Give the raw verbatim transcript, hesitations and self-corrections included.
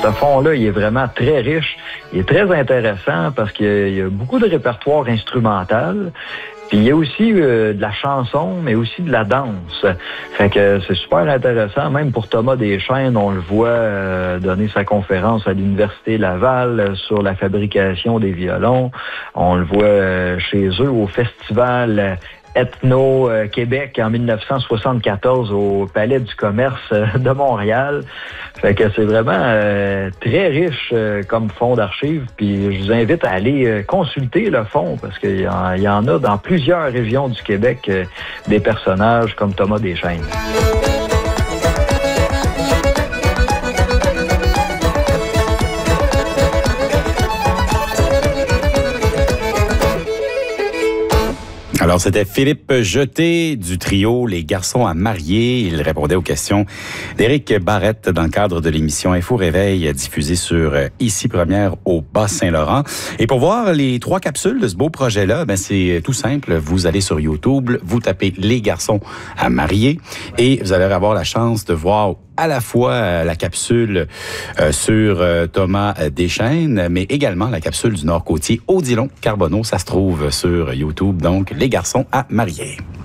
ce fonds-là, il est vraiment très riche. Il est très intéressant parce qu'il y a beaucoup de répertoire instrumental. Puis il y a aussi euh, de la chanson, mais aussi de la danse. Fait que c'est super intéressant. Même pour Thomas Deschênes, on le voit euh, donner sa conférence à l'Université Laval euh, sur la fabrication des violons. On le voit euh, chez eux au festival euh, Ethno euh, Québec en dix-neuf cent soixante-quatorze au Palais du commerce euh, de Montréal. Fait que c'est vraiment euh, très riche euh, comme fonds d'archives. Puis je vous invite à aller euh, consulter le fonds parce qu'il y, en, il y en a dans plusieurs régions du Québec euh, des personnages comme Thomas Deschênes. Alors, c'était Philippe Jeté du trio Les Garçons à marier. Il répondait aux questions d'Éric Barrette dans le cadre de l'émission Info Réveil diffusée sur Ici Première au Bas-Saint-Laurent. Et pour voir les trois capsules de ce beau projet-là, ben c'est tout simple. Vous allez sur YouTube, vous tapez Les Garçons à marier et vous allez avoir la chance de voir à la fois la capsule euh, sur euh, Thomas Deschênes, mais également la capsule du Nord-Côtier Odilon Carbonneau. Ça se trouve sur YouTube, donc Les Garçons à marier.